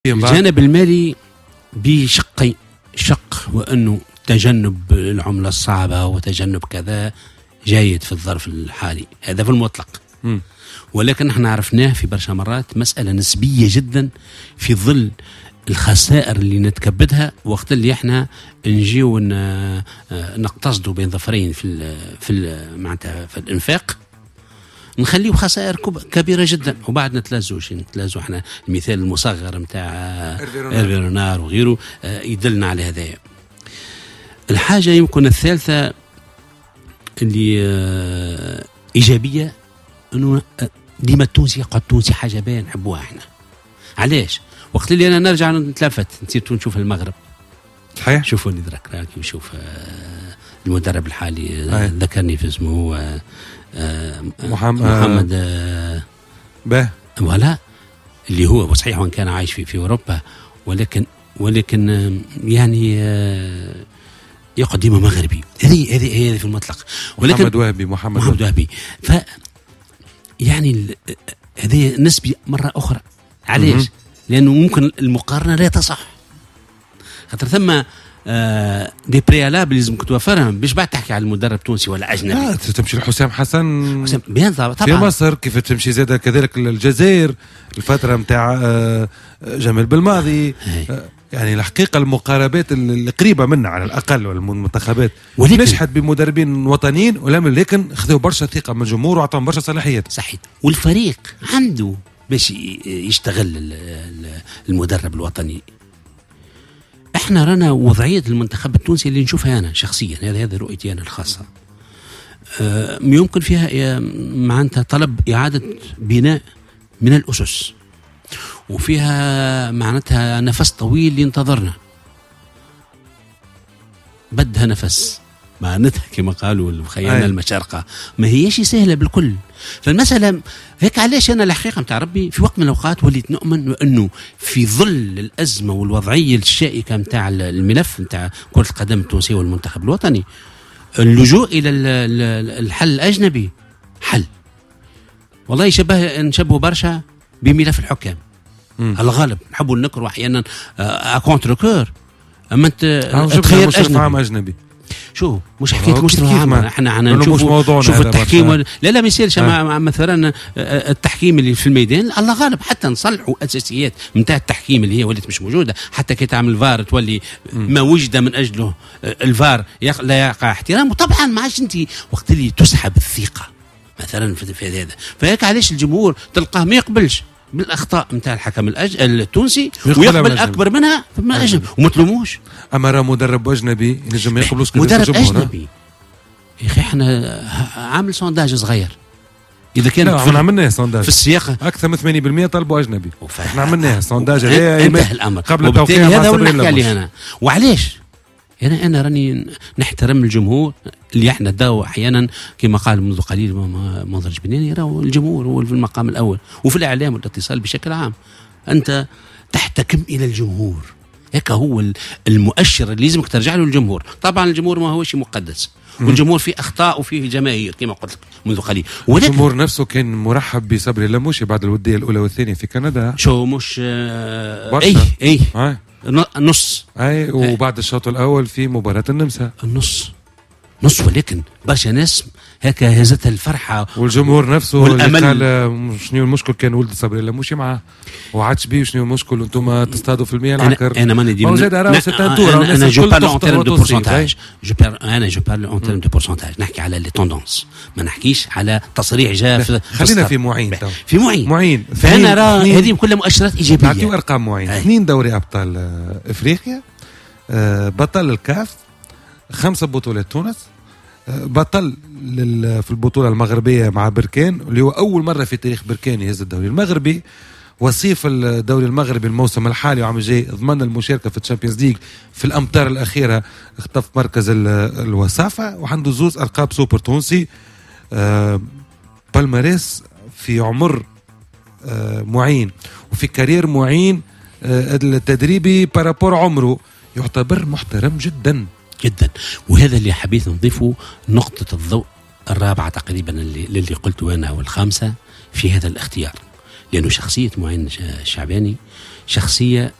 الجانب المالي بشقين، شق وأنه تجنب العملة الصعبة وتجنب كذا جيد في الظرف الحالي، هذا في المطلق. ولكن نحن عرفناه في برشا مرات مسألة نسبية جدا في ظل الخسائر اللي نتكبدها وقت اللي احنا نجيو نقتصدوا بين ظفرين في معناتها في الانفاق، نخليه خسائر كبيره جدا وبعد نتلازوا احنا. المثال المصغر نتاع إيرفيرونار وغيره يدلنا على هذايا. الحاجه يمكن الثالثه اللي ايجابيه انه ديما التونسي يقعد تونسي حاجه باين نحبوها احنا. علاش؟ وقت اللي انا نرجع نتلفت نسيت نشوف المغرب صحيح، شوفوا اللي درك راكي وشوف المدرب الحالي ذكرني في اسمه محمد باه ولا اللي هو صحيح وان كان عايش في اوروبا ولكن يعني يقعد ديما مغربي. هذه في المطلق. ولكن محمد وهبي ف يعني هذه نسبة مرة أخرى. علاش؟ لأنه ممكن المقارنة لا تصح، خاطر ثم دي بريالاب لازم توفرهم باش بعد تحكي على المدرب تونسي ولا أجنبي. لا تمشي لحسام حسن بيان طبعا في مصر، كيف تمشي زادة كذلك الجزائر الفترة متاع جمال بالماضي. يعني الحقيقة المقاربات القريبة منا على الأقل والمنتخبات نجحت بمدربين وطنيين، ولكن خذوا برشا ثقة من الجمهور وعطاهم برشا صلاحيات. صحيح، والفريق عنده باش يشتغل المدرب الوطني. احنا رانا وضعية المنتخب التونسي اللي نشوفها أنا شخصيا، هذا رؤيتي أنا الخاصة، يمكن فيها معناتها طلب إعادة بناء من الأسس، وفيها معناتها نفس طويل ينتظرنا، بدها نفس معناتها كما قالوا الخيانة المشارقة ما هيش سهلة بالكل. فالمسألة هيك. علاش أنا الحقيقة متاع ربي في وقت من الأوقات وليت نؤمن أنه في ظل الأزمة والوضعية الشائكة متاع الملف متاع كرة القدم التونسية والمنتخب الوطني، اللجوء إلى الحل الأجنبي حل. والله نشبه برشا بملف الحكام. الغالب نحبوا نكروا أحيانا أكونتر كور، أما أنت تخيل أجنبي شو مش حكايه مشرف عام. احنا نشوف التحكيم لا ما يصيرش مثلا التحكيم اللي في الميدان الله غالب حتى نصلحوا اساسيات نتاع التحكيم اللي هي ولات مش موجوده. حتى كي تعمل فار تولي ما وجد من اجله الفار لا يقع احترامه. طبعا ما عادش انت وقت اللي تسحب الثقه مثلا في هذا. فهيك علاش الجمهور تلقاه ما يقبلش بالاخطاء نتاع الحكم التونسي ويقبل اكبر منها فما اجنبي وما تلوموش. اما راه مدرب اجنبي ينجم ما يقبلوش مدرب اجنبي يا اخي. احنا عامل سونداج صغير اذا كان احنا عملناه سونداج في السياق اكثر من 80% طلبوا اجنبي. احنا عملناه سونداج انتهى الامر قبل توقيع هذا ولا نحكي عليه انا. وعلاش انا راني نحترم الجمهور اللي احنا داو احيانا كما قال منذ قليل منظر جبناني، راهو الجمهور هو في المقام الاول، وفي الاعلام والاتصال بشكل عام انت تحتكم الى الجمهور. هيك هو المؤشر اللي لازمك ترجع له الجمهور. طبعا الجمهور ما هوش مقدس، والجمهور فيه اخطاء وفيه جماهير كما قلت لك منذ قليل. الجمهور نفسه كان مرحب بصبري اللموشي بعد الوديه الاولى والثانيه في كندا. شو مش اي نص وبعد الشوط الاول في مباراه النمسا النص ولكن برشا ناس هكا هزتها الفرحه والجمهور نفسه والامل. قال شنو المشكل كان ولد صبري اللموشي معاه وعادش بيه شنو المشكل انتم تصطادوا في المياه العكر. انا ماني ديما انا جو بارل اون تيرم دو بورسونتاج. جو بارل اون تيرم دو بورسونتاج. نحكي على لي توندونس، ما نحكيش على تصريح جاء خلينا في معين في معين. فانا راه هذه كلها مؤشرات ايجابيه. نعطيو ارقام معين. 2 دوري ابطال افريقيا، بطل الكاف، 5 بطولات تونس، بطل في البطولة المغربية مع بركان اللي هو أول مرة في تاريخ بركان يهز الدوري المغربي، وصيف الدوري المغربي الموسم الحالي وعام الجاي ضمن المشاركة في الشامبيونز ليج في الأمتار الأخيرة، اختف مركز الوصافة، وعنده 2 ألقاب سوبر تونسي. بالماريس في عمر معين وفي كارير معين التدريبي بارابور عمره يعتبر محترم جدا. وهذا اللي حبيت نضيفه نقطة الضوء الرابعة تقريبا اللي قلت أنا والخامسة في هذا الاختيار. لأنه شخصية معين الشعباني شخصية